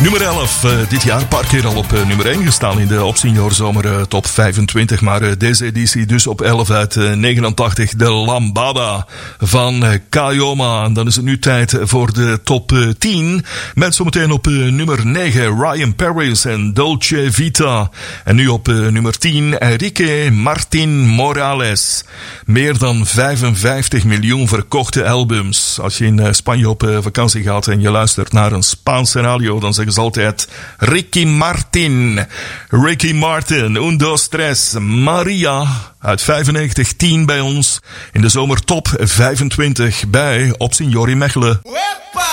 Nummer 11, dit jaar een paar keer al op nummer 1 gestaan in de Opsenior Zomer Top 25. Maar deze editie dus op 11 uit 89, de Lambada van Kayoma. En dan is het nu tijd voor de top 10. Met zometeen op nummer 9 Ryan Paris en Dolce Vita. En nu op nummer 10 Enrique Martin Morales. Meer dan 55 miljoen verkochte albums. Als je in Spanje op vakantie gaat en je luistert naar een Spaanse radio, dan zeggen ze altijd Ricky Martin, un, dos, tres, Maria. Uit 95, 10 bij ons. In de zomer top 25 bij Opsenior Mechelen.